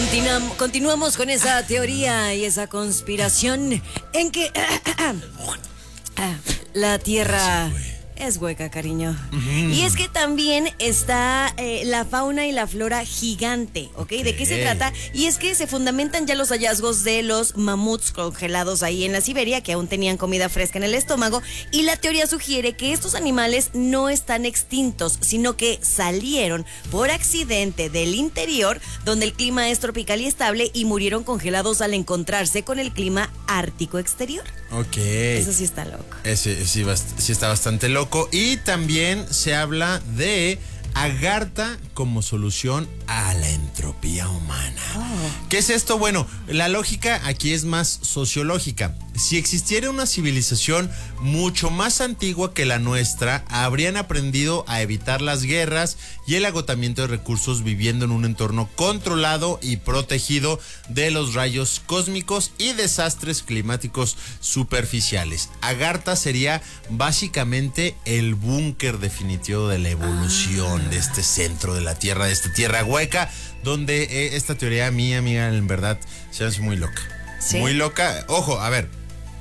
Continuamos con esa teoría y esa conspiración en que la Tierra es hueca, cariño. Y es que también está la fauna y la flora gigante, ¿ok? ¿De qué se trata? Y es que se fundamentan ya los hallazgos de los mamuts congelados ahí en la Siberia, que aún tenían comida fresca en el estómago, y la teoría sugiere que estos animales no están extintos, sino que salieron por accidente del interior, donde el clima es tropical y estable, y murieron congelados al encontrarse con el clima ártico exterior. Ok. Eso sí está loco. Ese sí está bastante loco. Y también se habla de Agartha como solución a la entropía humana. ¿Qué es esto? Bueno, la lógica aquí es más sociológica. Si existiera una civilización mucho más antigua que la nuestra, habrían aprendido a evitar las guerras y el agotamiento de recursos viviendo en un entorno controlado y protegido de los rayos cósmicos y desastres climáticos superficiales. Agartha sería básicamente el búnker definitivo de la evolución de este centro de la Tierra, de esta tierra hueca, donde esta teoría mía, amiga, en verdad se hace muy loca. ¿Sí? Muy loca. Ojo, a ver.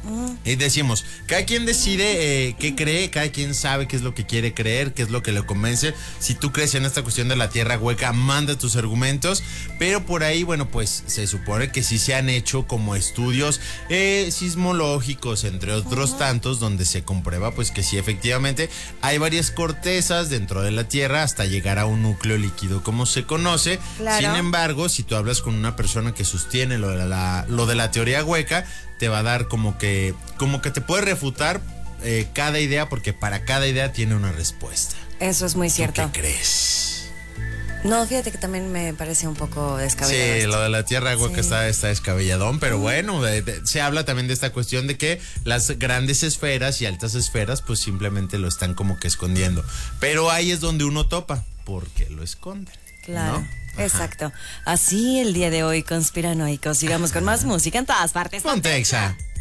Y decimos, cada quien decide qué cree, cada quien sabe qué es lo que quiere creer, qué es lo que le convence. Si tú crees en esta cuestión de la tierra hueca, manda tus argumentos. Pero por ahí, bueno, pues se supone que sí se han hecho como estudios sismológicos, entre otros tantos, donde se comprueba pues que sí, efectivamente hay varias cortezas dentro de la tierra hasta llegar a un núcleo líquido como se conoce. Claro. Sin embargo, si tú hablas con una persona que sostiene lo de la teoría hueca, te va a dar como que te puede refutar cada idea, porque para cada idea tiene una respuesta. Eso es muy cierto. ¿Qué crees? No, fíjate que también me parece un poco descabellado. Sí, esto. Lo de la tierra hueca está descabelladón, pero bueno, se habla también de esta cuestión de que las grandes esferas y altas esferas pues simplemente lo están como que escondiendo. Pero ahí es donde uno topa, porque lo esconden. Claro. ¿No? Exacto. Así el día de hoy, conspiranoicos. Sigamos con más música en todas partes. Ponte Exa.